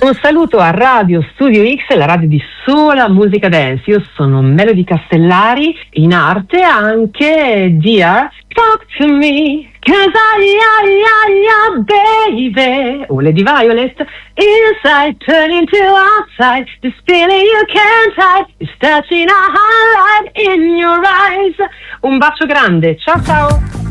Un saluto a Radio Studio X, la radio di sola musica dance. Io sono Melody Castellari, in arte anche Dear Talk to Me, 'cause baby, o Lady Violet, inside turning to outside, this feeling you can't hide, is touching a highlight in your eyes. Un bacio grande, ciao ciao!